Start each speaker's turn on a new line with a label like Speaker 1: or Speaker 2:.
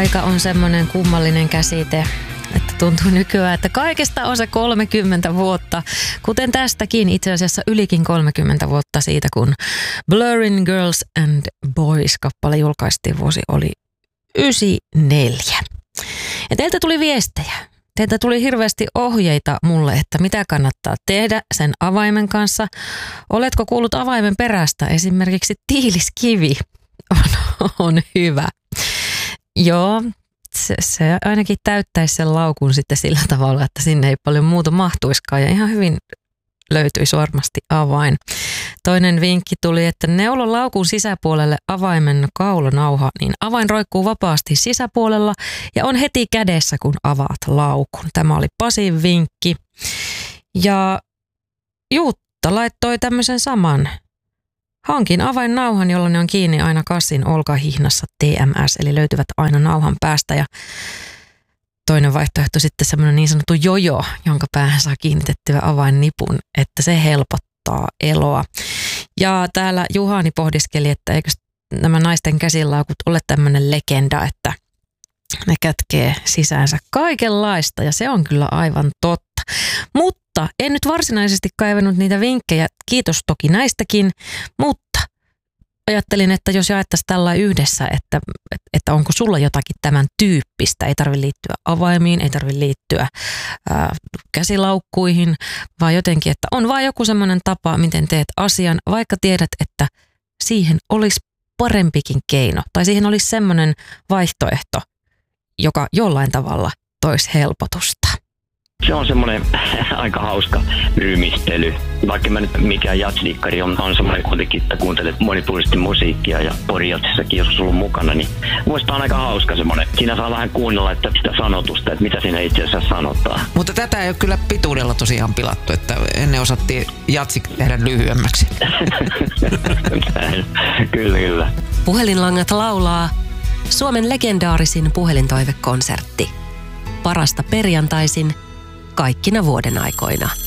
Speaker 1: Aika on semmoinen kummallinen käsite, että tuntuu nykyään, että kaikesta on se 30 vuotta, kuten tästäkin itse asiassa ylikin 30 vuotta siitä, kun Blurring Girls and Boys-kappale julkaistiin, vuosi oli 94. Ja teiltä tuli viestejä. Teiltä tuli hirveästi ohjeita mulle, että mitä kannattaa tehdä sen avaimen kanssa. Oletko kuullut avaimen perästä? Esimerkiksi tiiliskivi on hyvä. Joo, se ainakin täyttäisi sen laukun sitten sillä tavalla, että sinne ei paljon muuta mahtuiskaan ja ihan hyvin löytyisi varmasti avain. Toinen vinkki tuli, että neulo laukun sisäpuolelle avaimen kaulanauha, niin avain roikkuu vapaasti sisäpuolella ja on heti kädessä, kun avaat laukun. Tämä oli Pasin vinkki. Ja Jutta laittoi tämmöisen saman. Hankin avainnauhan, jolla ne on kiinni aina kassin olkahihnassa TMS, eli löytyvät aina nauhan päästä. Ja toinen vaihtoehto sitten semmoinen niin sanottu jojo, jonka päähän saa kiinnitettyä avainnipun, että se helpottaa eloa. Ja täällä Juhani pohdiskeli, että eikö nämä naisten käsilaukut ole tämmöinen legenda, että ne kätkee sisäänsä kaikenlaista, ja se on kyllä aivan totta. Mutta en nyt varsinaisesti kaivannut niitä vinkkejä, kiitos toki näistäkin, mutta ajattelin, että jos jaettaisiin tällainen yhdessä, että onko sulla jotakin tämän tyyppistä, ei tarvitse liittyä avaimiin, ei tarvitse liittyä käsilaukkuihin, vaan jotenkin, että on vaan joku semmoinen tapa, miten teet asian, vaikka tiedät, että siihen olisi parempikin keino, tai siihen olisi semmoinen vaihtoehto, joka jollain tavalla toisi helpotusta.
Speaker 2: Se on semmoinen aika hauska rymistely. Vaikka mä nyt mikään jazzdiikkari on semmoinen kuitenkin, että kuuntelet monipuolisesti musiikkia ja porijatsissakin joskus ollut mukana, niin muista on aika hauska semmoinen. Siinä saa vähän kuunnella että sitä sanotusta, että mitä siinä itse asiassa sanotaan.
Speaker 3: Mutta tätä ei ole kyllä pituudella tosiaan pilattu, että ennen osattiin jatsik tehdä lyhyemmäksi.
Speaker 2: Kyllä.
Speaker 4: Puhelinlangat laulaa Suomen legendaarisin puhelintoivekonsertti. Parasta perjantaisin kaikkina vuoden aikoina.